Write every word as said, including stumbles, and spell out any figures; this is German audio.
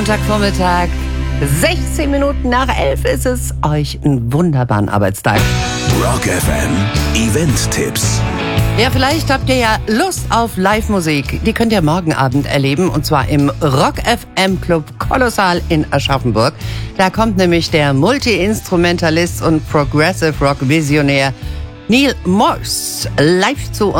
Montagvormittag, sechzehn Minuten nach elf ist es. Euch einen wunderbaren Arbeitstag. Rock F M Event-Tipps. Ja, vielleicht habt ihr ja Lust auf Live-Musik. Die könnt ihr morgen Abend erleben, und zwar im Rock F M Club Kolossal in Aschaffenburg. Da kommt nämlich der Multi-Instrumentalist und Progressive Rock-Visionär Neil Morse live zu uns.